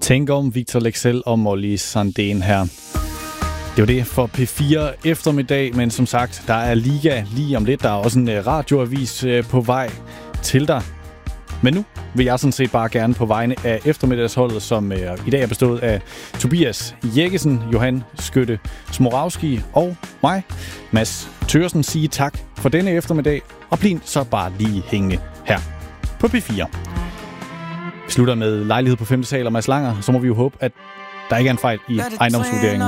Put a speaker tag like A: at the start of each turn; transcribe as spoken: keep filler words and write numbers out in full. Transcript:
A: Tænk om Victor Lexell og Molly Sandén her. Det var det for P fire eftermiddag, men som sagt, der er liga lige om lidt. Der er også en radioavis på vej til dig. Men nu vil jeg sådan set bare gerne på vegne af eftermiddagsholdet, som øh, i dag er bestået af Tobias Jekkesen, Johan Skytte Smoravski og mig, Mads Thørsen, sige tak for denne eftermiddag, og bliv så bare lige hængende her på P fire. Vi slutter med lejlighed på femte sal og Mads Langer, så må vi jo håbe, at der ikke er en fejl i ejendomsvurderingen.